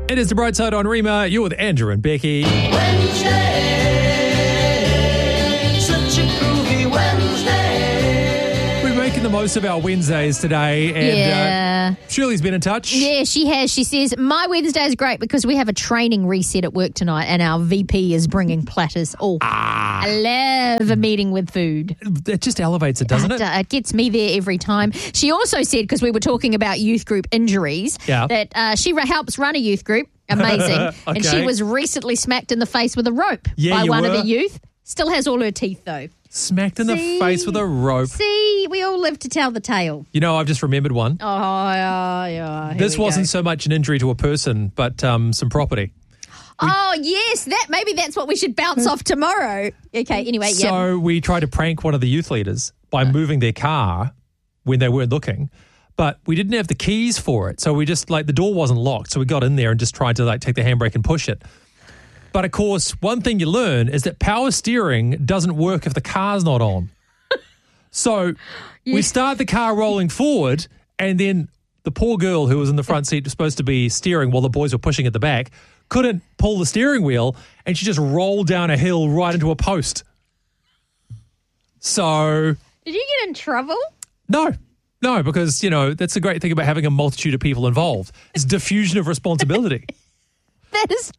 It is The Bright Side on Rima. You're with Andrew and Becky. Wednesday, such a groovy Wednesday. We're making the most of our Wednesdays today. And Shirley's been in touch. Yeah, she has. She says, my Wednesday is great because we have a training reset at work tonight and our VP is bringing platters. I love a meeting with food. It just elevates it, doesn't it? It gets me there every time. She also said, because we were talking about youth group injuries, that she helps run a youth group. Amazing. Okay. And she was recently smacked in the face with a rope by one of the youth. Still has all her teeth, though. Smacked in the face with a rope. See, we all live to tell the tale. You know, I've just remembered one. Oh, yeah. This wasn't so much an injury to a person, but some property. Yes, maybe that's what we should bounce off tomorrow. Okay, anyway, So we tried to prank one of the youth leaders by moving their car when they weren't looking, but we didn't have the keys for it. So we just, the door wasn't locked, so we got in there and just tried to, take the handbrake and push it. But, of course, one thing you learn is that power steering doesn't work if the car's not on. So we start the car rolling forward, and then the poor girl who was in the front seat was supposed to be steering while the boys were pushing at the back, couldn't pull the steering wheel, and she just rolled down a hill right into a post. So... Did you get in trouble? No, because, that's the great thing about having a multitude of people involved. It's diffusion of responsibility. That is...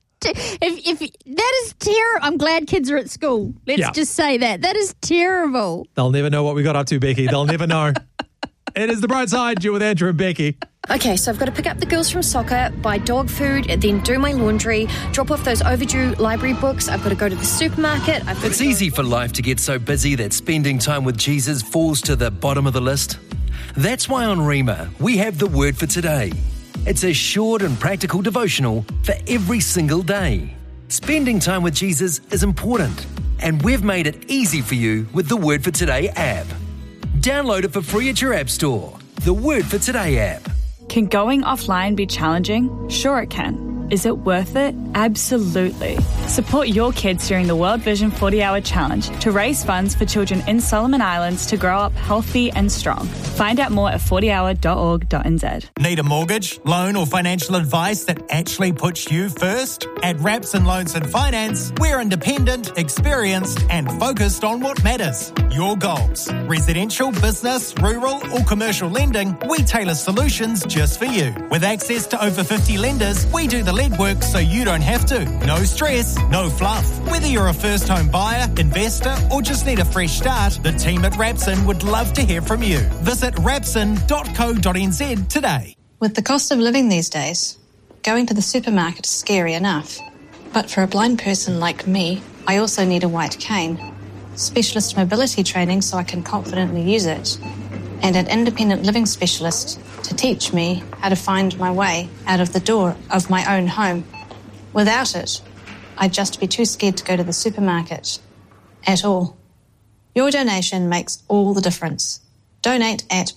that is terrible. I'm glad kids are at school. Let's just say that. That is terrible. They'll never know what we got up to, Becky. They'll never know. It is The Bright Side. You're with Andrew and Becky. Okay, so I've got to pick up the girls from soccer, buy dog food, then do my laundry, drop off those overdue library books. I've got to go to the supermarket. It's easy for life to get so busy that spending time with Jesus falls to the bottom of the list. That's why on Rima, we have the word for today. It's a short and practical devotional for every single day. Spending time with Jesus is important, and we've made it easy for you with the Word for Today app. Download it for free at your app store. The Word for Today app. Can going offline be challenging? Sure it can. Is it worth it? Absolutely. Support your kids during the World Vision 40-Hour Challenge to raise funds for children in Solomon Islands to grow up healthy and strong. Find out more at 40hour.org.nz. Need a mortgage, loan or financial advice that actually puts you first? At Rapson Loans and Finance, we're independent, experienced and focused on what matters. Your goals. Residential, business, rural or commercial lending, we tailor solutions just for you. With access to over 50 lenders, we do the lead work so you don't have to. No stress, no fluff. Whether you're a first home buyer, investor or just need a fresh start, the team at Rapson would love to hear from you. Visit rapson.co.nz today. With the cost of living these days, going to the supermarket is scary enough. But for a blind person like me, I also need a white cane, specialist mobility training so I can confidently use it, and an independent living specialist to teach me how to find my way out of the door of my own home. Without it, I'd just be too scared to go to the supermarket at all. Your donation makes all the difference. Donate at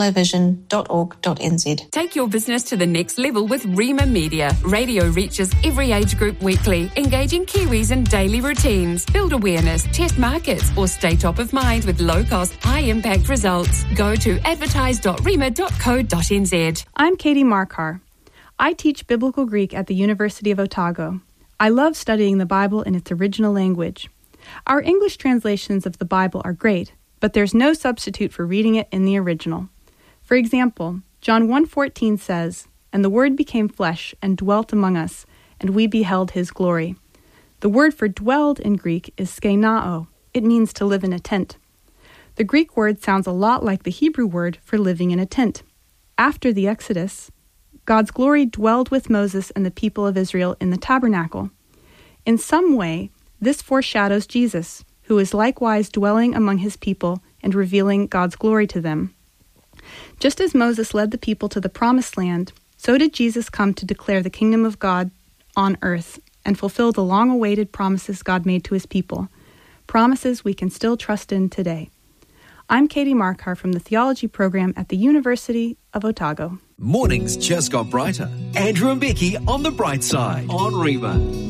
blindlowvision.org.nz. Take your business to the next level with Rima Media. Radio reaches every age group weekly, engaging Kiwis in daily routines. Build awareness, test markets, or stay top of mind with low-cost, high-impact results. Go to advertise.rima.co.nz. I'm Katie Markar. I teach Biblical Greek at the University of Otago. I love studying the Bible in its original language. Our English translations of the Bible are great, but there's no substitute for reading it in the original. For example, John 1:14 says, "And the Word became flesh and dwelt among us, and we beheld his glory." The word for dwelled in Greek is skenao. It means to live in a tent. The Greek word sounds a lot like the Hebrew word for living in a tent. After the Exodus, God's glory dwelled with Moses and the people of Israel in the tabernacle. In some way, this foreshadows Jesus, who is likewise dwelling among his people and revealing God's glory to them. Just as Moses led the people to the promised land, so did Jesus come to declare the kingdom of God on earth and fulfill the long-awaited promises God made to his people, promises we can still trust in today. I'm Katie Markar from the Theology Program at the University of Otago. Mornings just got brighter. Andrew and Becky on The Bright Side on Rima.